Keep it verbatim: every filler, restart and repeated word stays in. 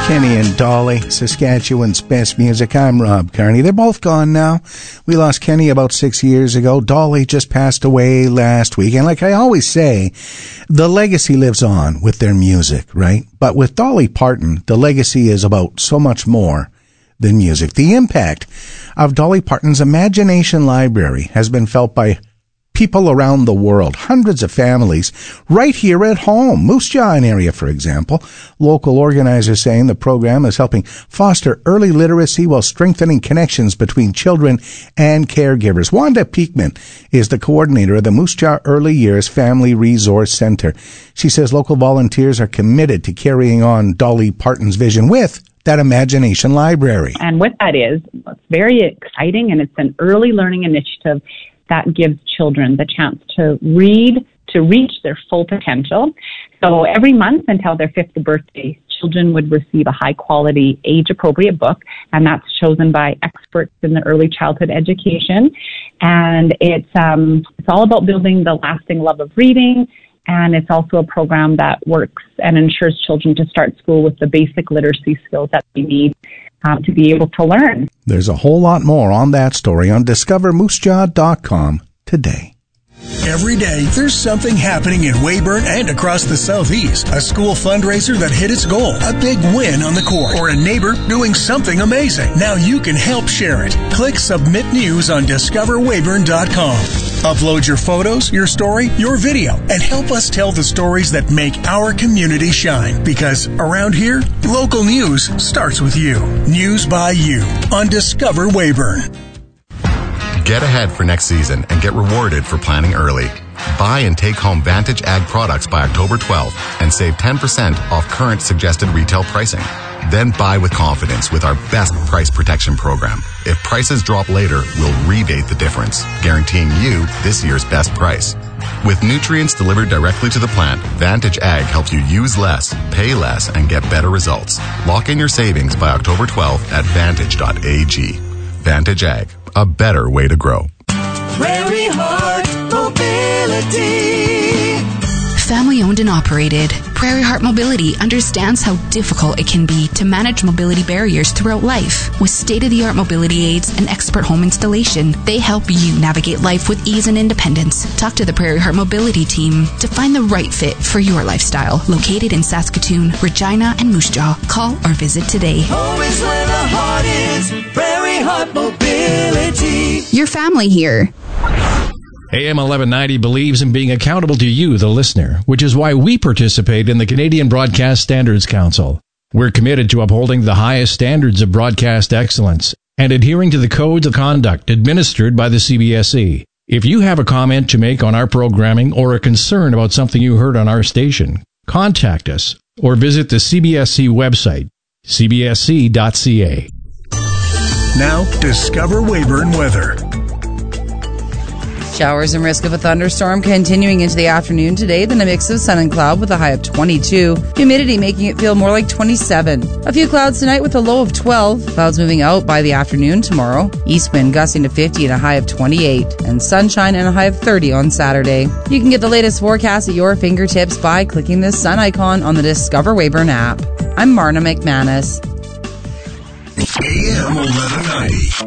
Kenny and Dolly, Saskatchewan's best music. I'm Rob Carney. They're both gone now. We lost Kenny about six years ago. Dolly just passed away last week. And like I always say, the legacy lives on with their music, right? But with Dolly Parton, the legacy is about so much more than music. The impact of Dolly Parton's Imagination Library has been felt by people around the world, hundreds of families right here at home. Moose Jaw area, for example. Local organizers saying the program is helping foster early literacy while strengthening connections between children and caregivers. Wanda Peakman is the coordinator of the Moose Jaw Early Years Family Resource Center. She says local volunteers are committed to carrying on Dolly Parton's vision with that Imagination Library. And what that is, it's very exciting, and it's an early learning initiative that gives children the chance to read, to reach their full potential. So every month until their fifth birthday, children would receive a high-quality, age-appropriate book, and that's chosen by experts in the early childhood education. And it's um, it's all about building the lasting love of reading, and it's also a program that works and ensures children to start school with the basic literacy skills that they need Um, to be able to learn. There's a whole lot more on that story on discover moose jaw dot com today. Every day, there's something happening in Weyburn and across the Southeast. A school fundraiser that hit its goal, a big win on the court, or a neighbor doing something amazing. Now you can help share it. Click Submit News on discover weyburn dot com. Upload your photos, your story, your video, and help us tell the stories that make our community shine. Because around here, local news starts with you. News by you on Discover Weyburn. Get ahead for next season and get rewarded for planning early. Buy and take home Vantage Ag products by October twelfth and save ten percent off current suggested retail pricing. Then buy with confidence with our best price protection program. If prices drop later, we'll rebate the difference, guaranteeing you this year's best price. With nutrients delivered directly to the plant, Vantage Ag helps you use less, pay less, and get better results. Lock in your savings by October twelfth at vantage dot a g. Vantage Ag, a better way to grow. Prairie Heart Mobility. Family owned and operated, Prairie Heart Mobility understands how difficult it can be to manage mobility barriers throughout life. With state-of-the-art mobility aids and expert home installation, they help you navigate life with ease and independence. Talk to the Prairie Heart Mobility team to find the right fit for your lifestyle. Located in Saskatoon, Regina, and Moose Jaw. Call or visit today. Home is where the heart is. Prairie Heart Mobility. Your family here. A M eleven ninety believes in being accountable to you, the listener, which is why we participate in the Canadian Broadcast Standards Council. We're committed to upholding the highest standards of broadcast excellence and adhering to the codes of conduct administered by the C B S E. If you have a comment to make on our programming or a concern about something you heard on our station, contact us or visit the C B S E website, c b s c dot c a. Now, Discover Weyburn weather. Showers and risk of a thunderstorm continuing into the afternoon today, then a mix of sun and cloud with a high of twenty-two. Humidity making it feel more like twenty-seven. A few clouds tonight with a low of twelve. Clouds moving out by the afternoon tomorrow. East wind gusting to fifty and a high of twenty-eight. And sunshine and a high of thirty on Saturday. You can get the latest forecast at your fingertips by clicking the sun icon on the Discover Weyburn app. I'm Marna McManus. A M eleven ninety.